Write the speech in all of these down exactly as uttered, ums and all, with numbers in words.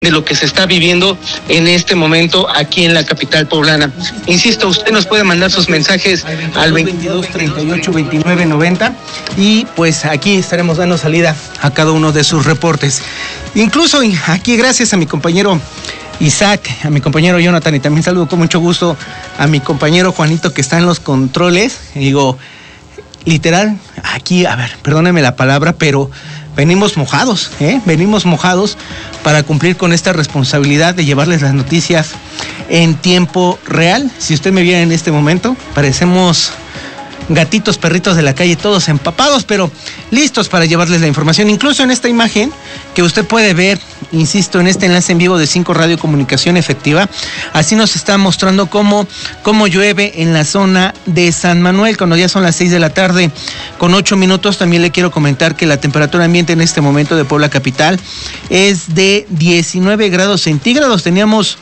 de lo que se está viviendo en este momento aquí en la capital poblana. Insisto, usted nos puede mandar sus mensajes al veintidós, treinta y ocho, veintinueve, noventa y pues aquí estaremos dando salida a cada uno de sus reportes. Incluso aquí gracias a mi compañero Isaac, a mi compañero Jonathan, y también saludo con mucho gusto a mi compañero Juanito que está en los controles. Y digo, literal, aquí, a ver, perdónenme la palabra, pero venimos mojados, ¿eh? Venimos mojados para cumplir con esta responsabilidad de llevarles las noticias en tiempo real. Si usted me viera en este momento, parecemos gatitos, perritos de la calle, todos empapados, pero listos para llevarles la información. Incluso en esta imagen que usted puede ver, insisto, en este enlace en vivo de cinco Radio Comunicación Efectiva, así nos está mostrando cómo, cómo llueve en la zona de San Manuel, cuando ya son las seis de la tarde con ocho minutos. También le quiero comentar que la temperatura ambiente en este momento de Puebla Capital es de diecinueve grados centígrados. Teníamos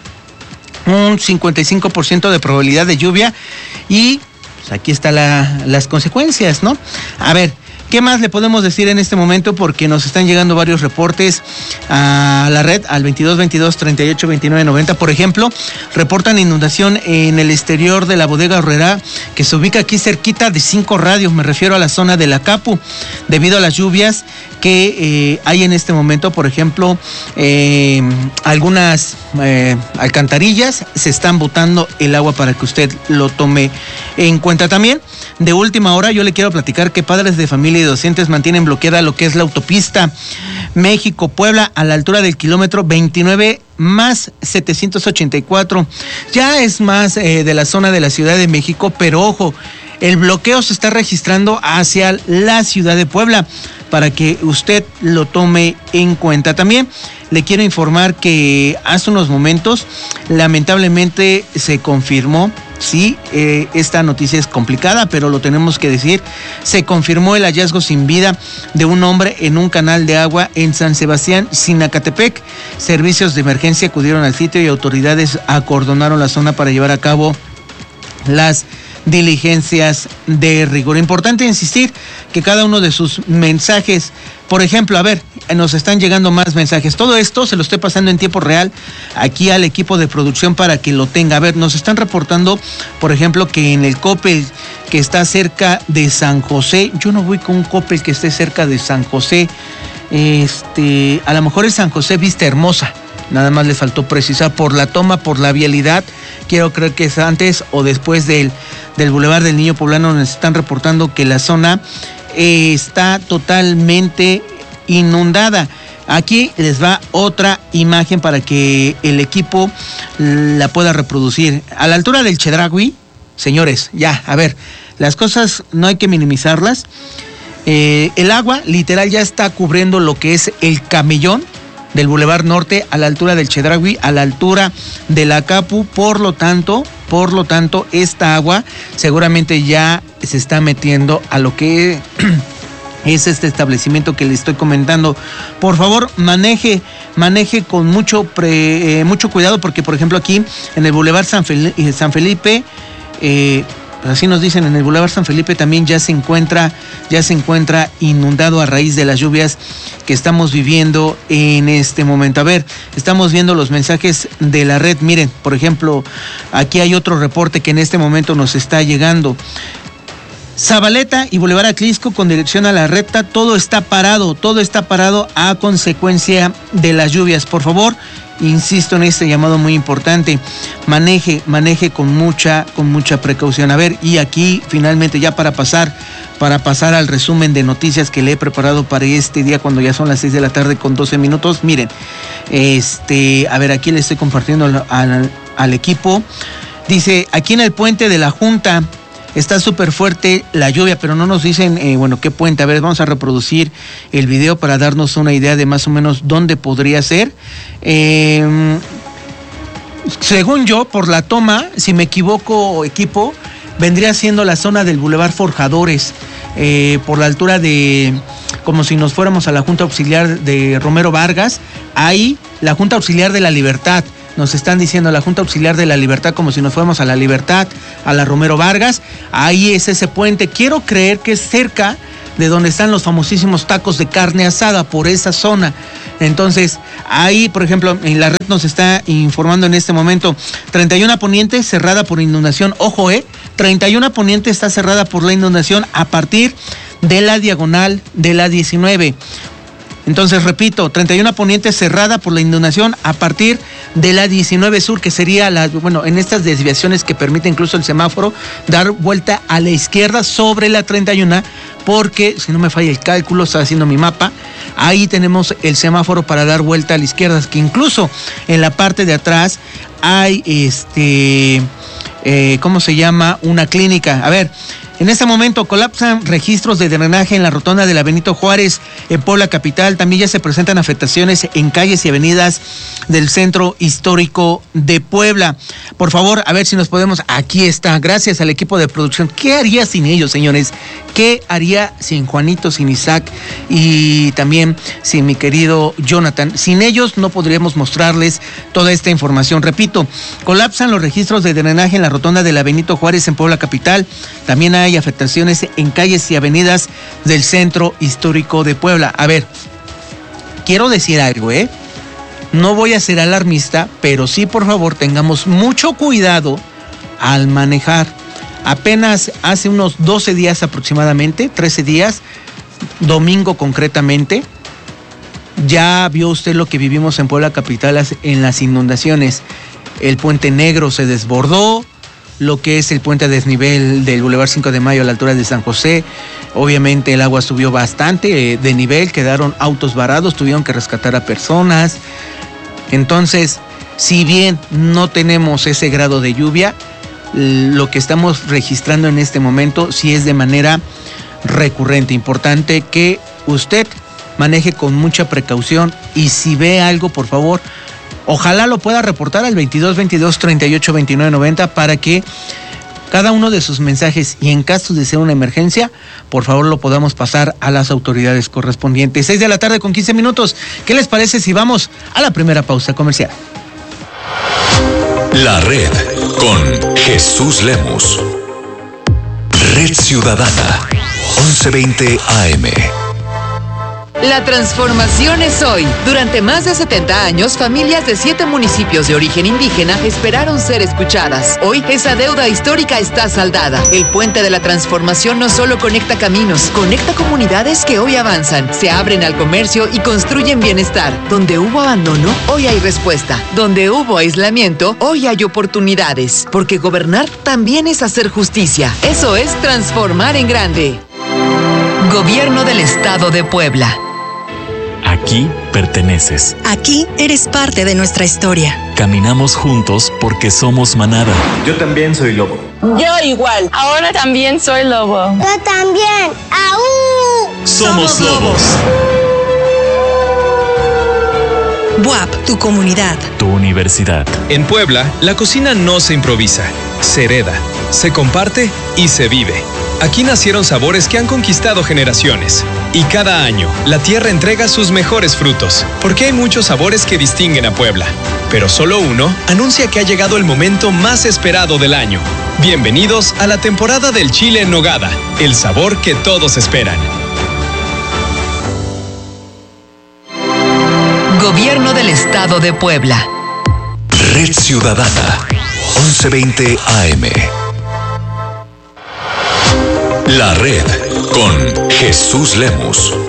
un cincuenta y cinco por ciento de probabilidad de lluvia y aquí están la, las consecuencias, ¿no? A ver, ¿qué más le podemos decir en este momento? Porque nos están llegando varios reportes a la red, al veintidós, veintidós, treinta y ocho, veintinueve, noventa. Por ejemplo, reportan inundación en el exterior de la bodega Horrera, que se ubica aquí cerquita de cinco radios. Me refiero a la zona de la Capu, debido a las lluvias que eh, hay en este momento. Por ejemplo, eh, algunas eh, alcantarillas se están botando el agua para que usted lo tome en cuenta. También, de última hora, yo le quiero platicar que padres de familia y docentes mantienen bloqueada lo que es la autopista México-Puebla a la altura del kilómetro veintinueve más setecientos ochenta y cuatro. Ya es más eh, de la zona de la Ciudad de México, pero ojo, el bloqueo se está registrando hacia la ciudad de Puebla, para que usted lo tome en cuenta. También le quiero informar que hace unos momentos, lamentablemente, se confirmó, sí, eh, esta noticia es complicada, pero lo tenemos que decir, se confirmó el hallazgo sin vida de un hombre en un canal de agua en San Sebastián, Sinacatepec. Servicios de emergencia acudieron al sitio y autoridades acordonaron la zona para llevar a cabo las diligencias de rigor. Importante insistir que cada uno de sus mensajes, por ejemplo, a ver, nos están llegando más mensajes. Todo esto se lo estoy pasando en tiempo real aquí al equipo de producción para que lo tenga. A ver, nos están reportando, por ejemplo, que en el Coppel que está cerca de San José, yo no voy con un Coppel que esté cerca de San José, este, a lo mejor es San José Vista Hermosa. Nada más le faltó precisar por la toma, por la vialidad. Quiero creer que es antes o después del, del Boulevard del Niño Poblano. Nos están reportando que la zona eh, está totalmente inundada. Aquí les va otra imagen para que el equipo la pueda reproducir. A la altura del Chedraui, señores, ya, a ver, las cosas no hay que minimizarlas. Eh, el agua literal ya está cubriendo lo que es el camellón del Boulevard Norte, a la altura del Chedraui, a la altura de la Capu. Por lo tanto, por lo tanto, esta agua seguramente ya se está metiendo a lo que es este establecimiento que le estoy comentando. Por favor, maneje, maneje con mucho, pre, eh, mucho cuidado, porque por ejemplo aquí en el Boulevard San Felipe, San Felipe eh, así nos dicen, en el Boulevard San Felipe también ya se encuentra, ya se encuentra inundado a raíz de las lluvias que estamos viviendo en este momento. A ver, estamos viendo los mensajes de la red. Miren, por ejemplo, aquí hay otro reporte que en este momento nos está llegando. Zabaleta y Boulevard Atlisco con dirección a la recta, todo está parado, todo está parado a consecuencia de las lluvias. Por favor, insisto en este llamado muy importante, maneje, maneje con mucha, con mucha precaución. A ver, y aquí finalmente ya para pasar, para pasar al resumen de noticias que le he preparado para este día, cuando ya son las seis de la tarde con doce minutos. Miren, este, a ver, aquí le estoy compartiendo al, al, al equipo. Dice, aquí en el puente de la Junta está súper fuerte la lluvia, pero no nos dicen, eh, bueno, qué puente. A ver, vamos a reproducir el video para darnos una idea de más o menos dónde podría ser. Eh, según yo, por la toma, si me equivoco, equipo, vendría siendo la zona del Boulevard Forjadores, eh, por la altura de, como si nos fuéramos a la Junta Auxiliar de Romero Vargas, ahí la Junta Auxiliar de la Libertad. Nos están diciendo la Junta Auxiliar de la Libertad, como si nos fuéramos a la Libertad, a la Romero Vargas. Ahí es ese puente. Quiero creer que es cerca de donde están los famosísimos tacos de carne asada, por esa zona. Entonces, ahí, por ejemplo, en la red nos está informando en este momento, treinta y una Poniente cerrada por inundación. Ojo, eh, treinta y una Poniente está cerrada por la inundación a partir de la diagonal de la diecinueve. Entonces, repito, treinta y una Poniente cerrada por la inundación a partir de la diecinueve Sur, que sería la, bueno, en estas desviaciones que permite incluso el semáforo dar vuelta a la izquierda sobre la treinta y una, porque si no me falla el cálculo, está haciendo mi mapa, ahí tenemos el semáforo para dar vuelta a la izquierda, que incluso en la parte de atrás hay este, eh, ¿cómo se llama? Una clínica. A ver, en este momento colapsan registros de drenaje en la rotonda de la Benito Juárez en Puebla capital. También ya se presentan afectaciones en calles y avenidas del centro histórico de Puebla. Por favor, a ver si nos podemos... Aquí está, gracias al equipo de producción. ¿Qué haría sin ellos, señores? ¿Qué haría sin Juanito, sin Isaac y también sin mi querido Jonathan? Sin ellos no podríamos mostrarles toda esta información. Repito, colapsan los registros de drenaje en la rotonda de la Benito Juárez en Puebla capital. También hay afectaciones en calles y avenidas del centro histórico de Puebla. A ver, quiero decir algo, ¿eh? No voy a ser alarmista, pero sí, por favor, tengamos mucho cuidado al manejar. Apenas hace unos doce días aproximadamente, trece días, domingo concretamente, ya vio usted lo que vivimos en Puebla capital en las inundaciones. El Puente Negro se desbordó, lo que es el puente a desnivel del Boulevard cinco de Mayo a la altura de San José. Obviamente el agua subió bastante de nivel, quedaron autos varados, tuvieron que rescatar a personas. Entonces, si bien no tenemos ese grado de lluvia, lo que estamos registrando en este momento sí es de manera recurrente. Importante que usted maneje con mucha precaución y si ve algo, por favor, ojalá lo pueda reportar al veintidós veintidós treinta y ocho veintinueve noventa para que cada uno de sus mensajes y en caso de ser una emergencia, por favor lo podamos pasar a las autoridades correspondientes. seis de la tarde con quince minutos. ¿Qué les parece si vamos a la primera pausa comercial? La red con Jesús Lemus. Red Ciudadana, once veinte A M. La transformación es hoy. Durante más de setenta años, familias de siete municipios de origen indígena esperaron ser escuchadas. Hoy, esa deuda histórica está saldada. El Puente de la Transformación no solo conecta caminos, conecta comunidades que hoy avanzan, se abren al comercio y construyen bienestar. Donde hubo abandono, hoy hay respuesta. Donde hubo aislamiento, hoy hay oportunidades. Porque gobernar también es hacer justicia. Eso es transformar en grande. Gobierno del Estado de Puebla. Aquí perteneces. Aquí eres parte de nuestra historia. Caminamos juntos porque somos manada. Yo también soy lobo. Yo igual. Ahora también soy lobo. Yo también. ¡Aú! Somos lobos. B U A P, tu comunidad. Tu universidad. En Puebla, la cocina no se improvisa, se hereda, se comparte y se vive. Aquí nacieron sabores que han conquistado generaciones. Y cada año, la tierra entrega sus mejores frutos, porque hay muchos sabores que distinguen a Puebla. Pero solo uno anuncia que ha llegado el momento más esperado del año. Bienvenidos a la temporada del chile en nogada, el sabor que todos esperan. Gobierno del Estado de Puebla. Red Ciudadana, once veinte A M. La red con Jesús Lemus.